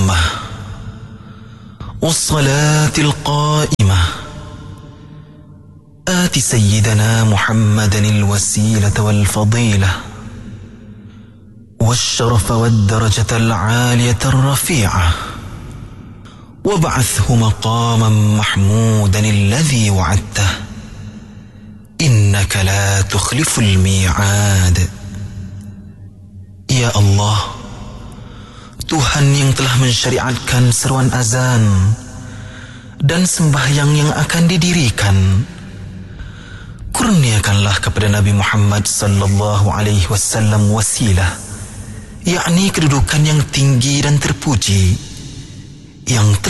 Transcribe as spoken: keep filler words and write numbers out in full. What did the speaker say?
التامة والصلاة القائمة آت سيدنا محمدا الوسيلة والفضيلة والشرف والدرجة العالية الرفيعة وابعثه مقاما محمودا الذي وعدته إنك لا تخلف الميعاد. Ya Allah, Tuhan yang telah mensyariatkan seruan azan dan sembahyang yang akan didirikan, kurniakanlah kepada Nabi Muhammad sallallahu alaihi wasallam wasilah, yakni kedudukan yang tinggi dan terpuji yang